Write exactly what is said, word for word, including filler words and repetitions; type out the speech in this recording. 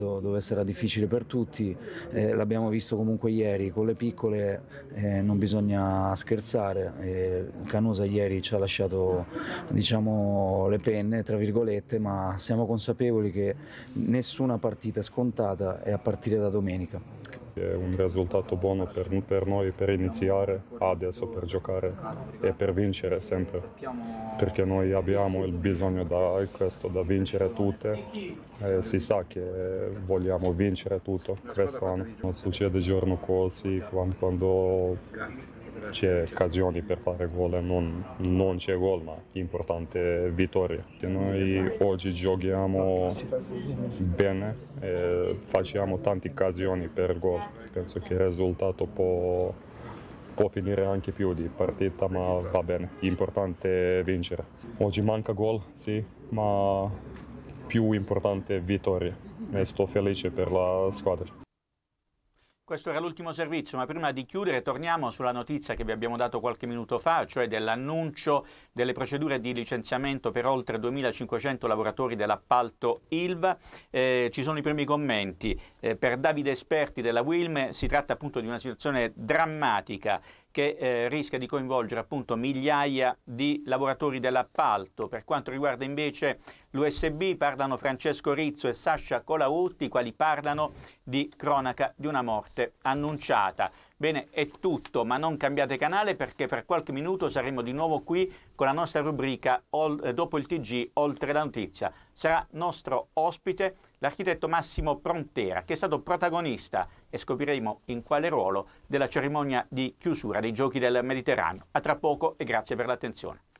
dove sarà difficile per tutti, eh, l'abbiamo visto comunque ieri, con le piccole eh, non bisogna scherzare, eh, Canosa ieri ci ha lasciato, diciamo, le penne, tra virgolette, ma siamo consapevoli che nessuna partita è scontata e a partire da domenica. È un risultato buono per, per noi per iniziare, adesso per giocare e per vincere sempre, perché noi abbiamo il bisogno da questo, da vincere tutte, e si sa che vogliamo vincere tutto quest'anno. Non succede giorno così quando, quando c'è occasioni per fare gol e non, non c'è gol, ma l'importante è vittoria. E noi oggi giochiamo bene e facciamo tante occasioni per gol. Penso che il risultato può, può finire anche più di partita, ma va bene, l'importante è vincere. Oggi manca gol, sì, ma più importante è vittoria e sto felice per la squadra. Questo era l'ultimo servizio, ma prima di chiudere torniamo sulla notizia che vi abbiamo dato qualche minuto fa, cioè dell'annuncio delle procedure di licenziamento per oltre duemilacinquecento lavoratori dell'appalto I L V. Eh, ci sono i primi commenti. Eh, per Davide Esperti della Wilme si tratta appunto di una situazione drammatica che eh, rischia di coinvolgere appunto migliaia di lavoratori dell'appalto. Per quanto riguarda invece l'U S B parlano Francesco Rizzo e Sasha Colautti, i quali parlano di cronaca di una morte annunciata. Bene, è tutto, ma non cambiate canale perché fra qualche minuto saremo di nuovo qui con la nostra rubrica dopo il T G Oltre la notizia. Sarà nostro ospite l'architetto Massimo Prontera, che è stato protagonista, e scopriremo in quale ruolo, della cerimonia di chiusura dei Giochi del Mediterraneo. A tra poco e grazie per l'attenzione.